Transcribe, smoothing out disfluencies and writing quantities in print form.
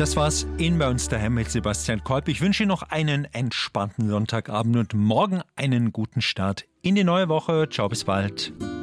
Das war's in bei uns daheim mit Sebastian Kolb. Ich wünsche Ihnen noch einen entspannten Sonntagabend und morgen einen guten Start in die neue Woche. Ciao, bis bald.